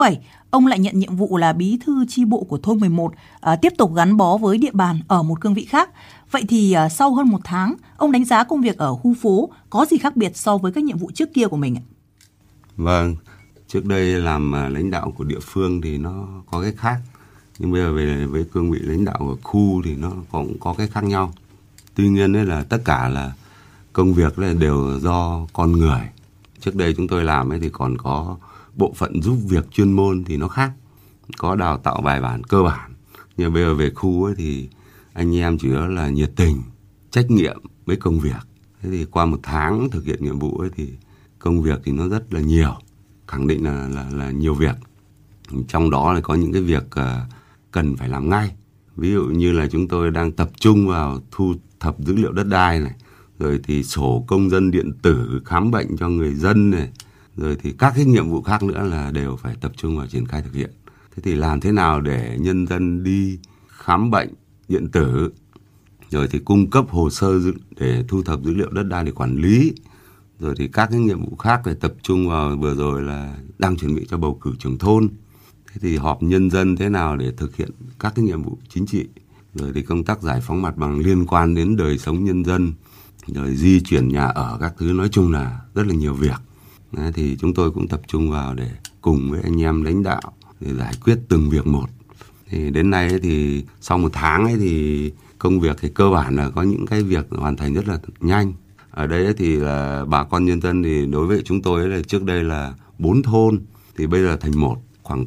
7, ông lại nhận nhiệm vụ là bí thư chi bộ của thôn 11, tiếp tục gắn bó với địa bàn ở một cương vị khác. Vậy thì sau hơn 1 tháng, ông đánh giá công việc ở khu phố có gì khác biệt so với các nhiệm vụ trước kia của mình ạ? Vâng, trước đây làm lãnh đạo của địa phương thì nó có cái khác. Nhưng bây giờ về với cương vị lãnh đạo của khu thì nó cũng có cái khác nhau. Tuy nhiên đấy là tất cả là công việc là đều do con người. Trước đây chúng tôi làm ấy thì còn có bộ phận giúp việc chuyên môn thì nó khác. Có đào tạo bài bản cơ bản. Nhưng bây giờ về khu ấy thì anh em chủ yếu là nhiệt tình, trách nhiệm với công việc. Thế thì qua 1 tháng thực hiện nhiệm vụ ấy thì công việc thì nó rất là nhiều. Khẳng định là nhiều việc. Trong đó là có những cái việc cần phải làm ngay. Ví dụ như là chúng tôi đang tập trung vào thu thập dữ liệu đất đai này, rồi thì sổ công dân điện tử khám bệnh cho người dân này, rồi thì các cái nhiệm vụ khác nữa là đều phải tập trung vào triển khai thực hiện. Thế thì làm thế nào để nhân dân đi khám bệnh điện tử, rồi thì cung cấp hồ sơ để thu thập dữ liệu đất đai để quản lý, rồi thì các cái nhiệm vụ khác phải tập trung vào, vừa rồi là đang chuẩn bị cho bầu cử trưởng thôn. Thế thì họp nhân dân thế nào để thực hiện các cái nhiệm vụ chính trị, rồi thì công tác giải phóng mặt bằng liên quan đến đời sống nhân dân, rồi di chuyển nhà ở các thứ, nói chung là rất là nhiều việc. Đấy, thì chúng tôi cũng tập trung vào để cùng với anh em lãnh đạo để giải quyết từng việc một. Thì đến nay ấy thì sau 1 tháng ấy thì công việc thì cơ bản là có những cái việc hoàn thành rất là nhanh. Ở đây thì là bà con nhân dân thì đối với chúng tôi là trước đây là 4 thôn thì bây giờ thành 1, khoảng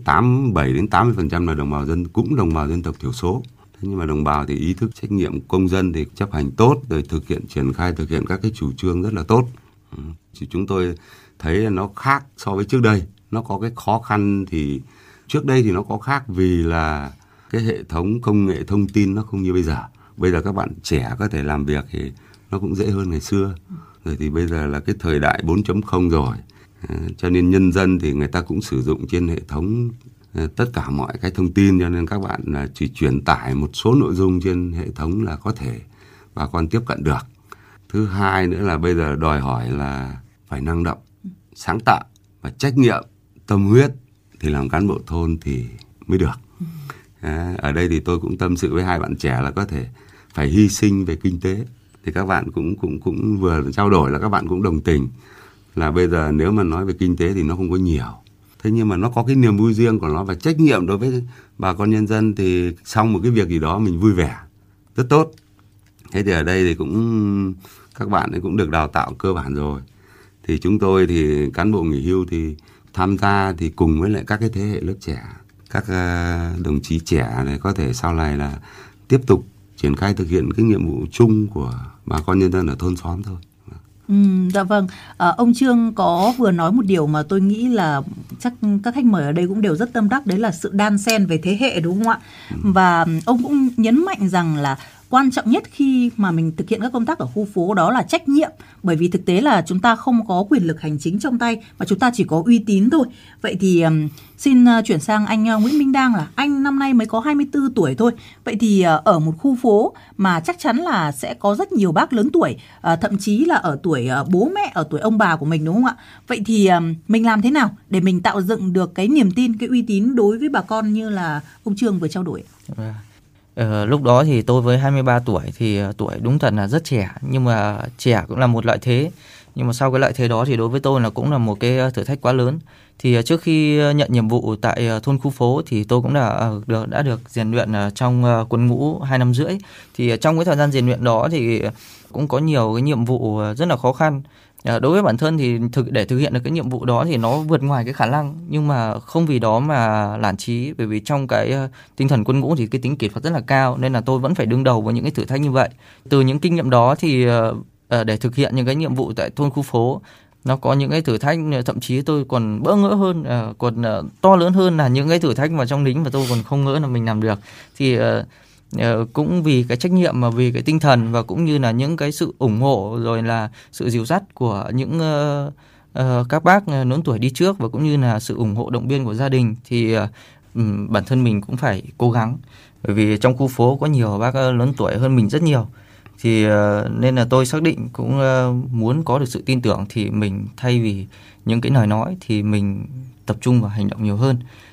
7-80% là đồng bào dân tộc thiểu số. Thế nhưng mà đồng bào thì ý thức trách nhiệm công dân thì chấp hành tốt, rồi triển khai thực hiện các cái chủ trương rất là tốt. Thì chúng tôi thấy là nó khác so với trước đây. Nó có cái khó khăn thì trước đây thì nó có khác vì là cái hệ thống công nghệ thông tin nó không như bây giờ. Bây giờ các bạn trẻ có thể làm việc thì nó cũng dễ hơn ngày xưa. Rồi thì bây giờ là cái thời đại 4.0 rồi. Cho nên nhân dân thì người ta cũng sử dụng trên hệ thống tất cả mọi cái thông tin, cho nên các bạn là chỉ truyền tải một số nội dung trên hệ thống là có thể bà con tiếp cận được. Thứ hai nữa là bây giờ đòi hỏi là phải năng động, sáng tạo và trách nhiệm, tâm huyết thì làm cán bộ thôn thì mới được. Ở đây thì tôi cũng tâm sự với 2 bạn trẻ là có thể phải hy sinh về kinh tế. Thì các bạn cũng vừa trao đổi là các bạn cũng đồng tình là bây giờ nếu mà nói về kinh tế thì nó không có nhiều. Thế nhưng mà nó có cái niềm vui riêng của nó và trách nhiệm đối với bà con nhân dân, thì xong một cái việc gì đó mình vui vẻ, rất tốt. Thế thì ở đây thì cũng các bạn ấy cũng được đào tạo cơ bản rồi. Thì chúng tôi thì cán bộ nghỉ hưu thì tham gia thì cùng với lại các cái thế hệ lớp trẻ, các đồng chí trẻ này có thể sau này là tiếp tục triển khai thực hiện cái nhiệm vụ chung của bà con nhân dân ở thôn xóm thôi. Dạ vâng, ông Trương có vừa nói một điều mà tôi nghĩ là chắc các khách mời ở đây cũng đều rất tâm đắc, đấy là sự đan xen về thế hệ, đúng không ạ? Và ông cũng nhấn mạnh rằng là quan trọng nhất khi mà mình thực hiện các công tác ở khu phố đó là trách nhiệm, bởi vì thực tế là chúng ta không có quyền lực hành chính trong tay mà chúng ta chỉ có uy tín thôi. Vậy thì xin chuyển sang anh Nguyễn Minh Đang, là anh năm nay mới có 24 tuổi thôi. Vậy thì ở một khu phố mà chắc chắn là sẽ có rất nhiều bác lớn tuổi, thậm chí là ở tuổi bố mẹ, ở tuổi ông bà của mình, đúng không ạ? Vậy thì mình làm thế nào để mình tạo dựng được cái niềm tin, cái uy tín đối với bà con như là ông Trương vừa trao đổi? Lúc đó thì tôi với 23 tuổi thì tuổi đúng thật là rất trẻ, nhưng mà trẻ cũng là một lợi thế. Nhưng mà sau cái lợi thế đó thì đối với tôi là cũng là một cái thử thách quá lớn. Thì trước khi nhận nhiệm vụ tại thôn khu phố thì tôi cũng đã được rèn luyện trong quân ngũ 2 năm rưỡi. Thì trong cái thời gian rèn luyện đó thì cũng có nhiều cái nhiệm vụ rất là khó khăn. Đối với bản thân thì để thực hiện được cái nhiệm vụ đó thì nó vượt ngoài cái khả năng, nhưng mà không vì đó mà nản chí, bởi vì trong cái tinh thần quân ngũ thì cái tính kỷ luật rất là cao, nên là tôi vẫn phải đương đầu với những cái thử thách như vậy. Từ những kinh nghiệm đó thì để thực hiện những cái nhiệm vụ tại thôn khu phố, nó có những cái thử thách thậm chí tôi còn bỡ ngỡ hơn, còn to lớn hơn là những cái thử thách mà trong lính mà tôi còn không ngỡ là mình làm được. Thì cũng vì cái trách nhiệm mà vì cái tinh thần và cũng như là những cái sự ủng hộ rồi là sự dìu dắt của những các bác lớn tuổi đi trước và cũng như là sự ủng hộ động viên của gia đình, thì bản thân mình cũng phải cố gắng, bởi vì trong khu phố có nhiều bác lớn tuổi hơn mình rất nhiều. Thì nên là tôi xác định cũng muốn có được sự tin tưởng thì mình thay vì những cái lời nói thì mình tập trung vào hành động nhiều hơn.